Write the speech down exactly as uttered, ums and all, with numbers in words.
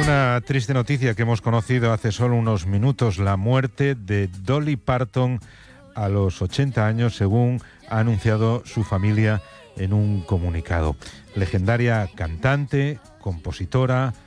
una triste noticia que hemos conocido hace solo unos minutos, la muerte de Dolly Parton a los ochenta años, según ha anunciado su familia en un comunicado. Legendaria cantante, compositora,